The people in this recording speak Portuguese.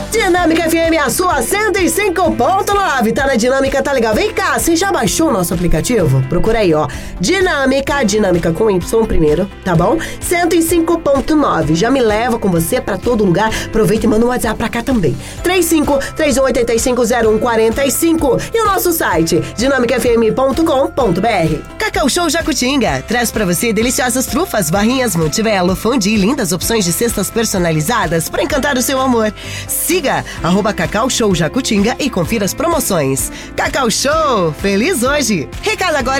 Dinâmica FM, a sua 105.9. Tá na Dinâmica, tá legal? Vem cá, você já baixou o nosso aplicativo? Procura aí, ó. Dinâmica com Y primeiro, tá bom? 105.9. Já me leva com você pra todo lugar. Aproveita e manda um WhatsApp pra cá também. 35-3185-0145. E o nosso site, dinamicafm.com.br. Cacau Show Jacutinga traz pra você deliciosas trufas, barrinhas Montebello, fondue e lindas opções de cestas personalizadas para encantar o seu amor. Siga @Cacau Show Jacutinga e confira as promoções. Cacau Show, feliz hoje! Recado agora